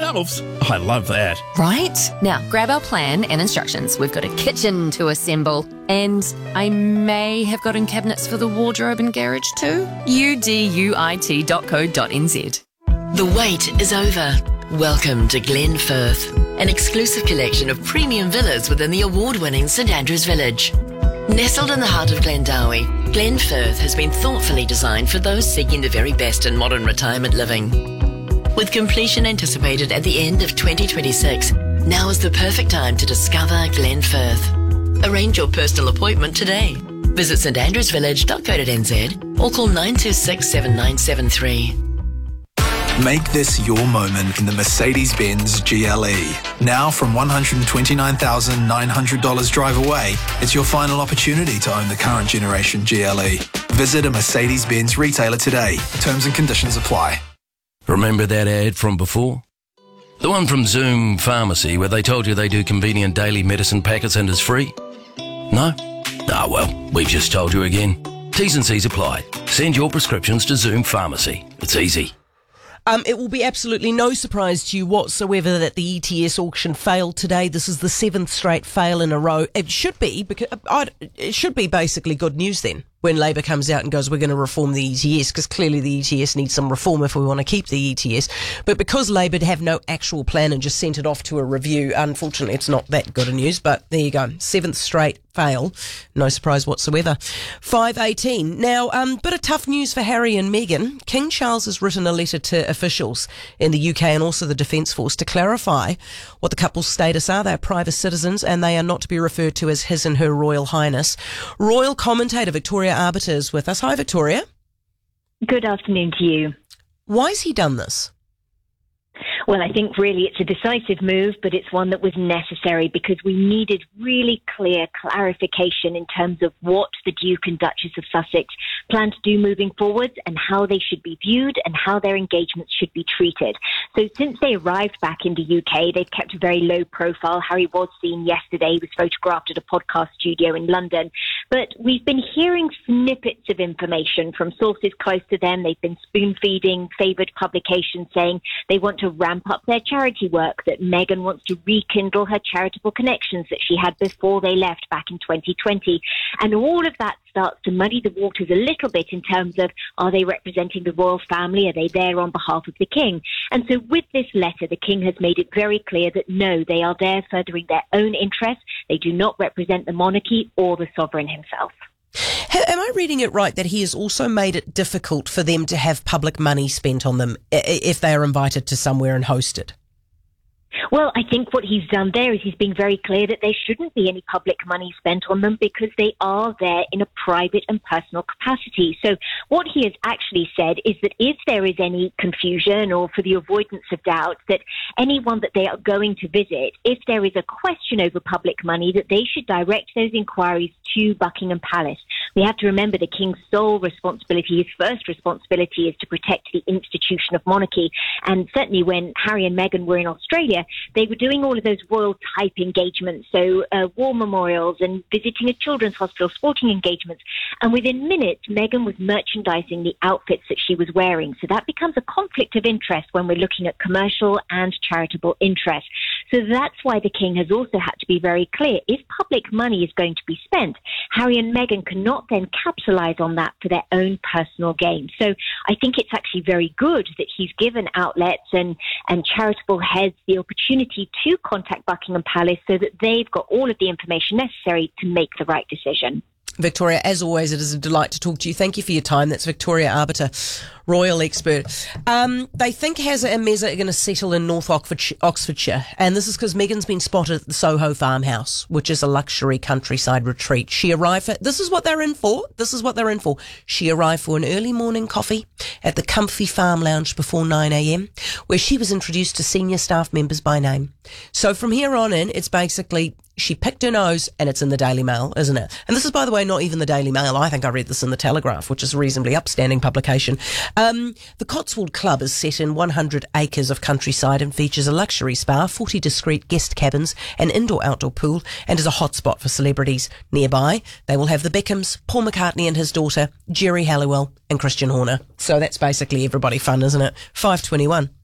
themselves. I love that. Right? Now, grab our plan and instructions. We've got a kitchen to assemble. And I may have got in cabinets for the wardrobe and garage too. uduit.co.nz. The wait is over. Welcome to Glen Firth, an exclusive collection of premium villas within the award-winning St Andrews Village. Nestled in the heart of Glendowie, Glen Firth has been thoughtfully designed for those seeking the very best in modern retirement living. With completion anticipated at the end of 2026, now is the perfect time to discover Glen Firth. Arrange your personal appointment today. Visit standrewsvillage.co.nz or call 926 7973. Make this your moment in the Mercedes-Benz GLE. Now from $129,900 drive away, it's your final opportunity to own the current generation GLE. Visit a Mercedes-Benz retailer today. Terms and conditions apply. Remember that ad from before? The one from Zoom Pharmacy where they told you they do convenient daily medicine packets and is free? No? Ah, well, we've just told you again. T's and C's apply. Send your prescriptions to Zoom Pharmacy. It's easy. It will be absolutely no surprise to you whatsoever that the ETS auction failed today. This is the 7th straight fail in a row. It should be, because it should be basically good news then, when Labor comes out and goes, we're going to reform the ETS, because clearly the ETS needs some reform if we want to keep the ETS. But because Labor have no actual plan and just sent it off to a review, unfortunately it's not that good a news, but there you go. 7th straight fail. No surprise whatsoever. 5:18. Now, bit of tough news for Harry and Meghan. King Charles has written a letter to officials in the UK and also the Defence Force to clarify what the couple's status are. They're private citizens and they are not to be referred to as His and Her Royal Highness. Royal commentator Victoria Arbiter is with us. Hi, Victoria. Good afternoon to you. Why has he done this? Well, I think really it's a decisive move, but it's one that was necessary because we needed really clear clarification in terms of what the Duke and Duchess of Sussex plan to do moving forwards and how they should be viewed and how their engagements should be treated. So since they arrived back in the UK, they've kept a very low profile. Harry was seen yesterday. He was photographed at a podcast studio in London. But we've been hearing snippets of information from sources close to them. They've been spoon-feeding favoured publications saying they want to ramp up their charity work, that Meghan wants to rekindle her charitable connections that she had before they left back in 2020. And all of that starts to muddy the waters a little bit in terms of, are they representing the royal family? Are they there on behalf of the king? And so with this letter, the king has made it very clear that no, they are there furthering their own interests. They do not represent the monarchy or the sovereign himself. Am I reading it right that he has also made it difficult for them to have public money spent on them if they are invited to somewhere and hosted? Well, I think what he's done there is he's been very clear that there shouldn't be any public money spent on them because they are there in a private and personal capacity. So what he has actually said is that if there is any confusion or for the avoidance of doubt, that anyone that they are going to visit, if there is a question over public money, that they should direct those inquiries to Buckingham Palace. We have to remember the King's sole responsibility, his first responsibility, is to protect the institution of monarchy. And certainly when Harry and Meghan were in Australia, they were doing all of those royal type engagements, so war memorials and visiting a children's hospital, sporting engagements. And within minutes, Meghan was merchandising the outfits that she was wearing. So that becomes a conflict of interest when we're looking at commercial and charitable interests. So that's why the King has also had to be very clear. If public money is going to be spent, Harry and Meghan cannot then capitalise on that for their own personal gain. So I think it's actually very good that he's given outlets and charitable heads the opportunity to contact Buckingham Palace so that they've got all of the information necessary to make the right decision. Victoria, as always, it is a delight to talk to you. Thank you for your time. That's Victoria Arbiter, royal expert. They think Hazza and Meza are going to settle in North Oxfordshire, and this is because Meghan's been spotted at the Soho farmhouse, which is a luxury countryside retreat. She arrived at, this is what they're in for. She arrived for an early morning coffee at the comfy farm lounge before 9 a.m, where she was introduced to senior staff members by name. So from here on in, it's basically she picked her nose and it's in the Daily Mail, isn't it? And this is, by the way, not even the Daily Mail. I think I read this in the Telegraph, which is a reasonably upstanding publication. The Cotswold Club is set in 100 acres of countryside and features a luxury spa, 40 discreet guest cabins, an indoor-outdoor pool, and is a hotspot for celebrities. Nearby, they will have the Beckhams, Paul McCartney and his daughter, Geri Halliwell and Christian Horner. So that's basically everybody fun, isn't it? 5:21.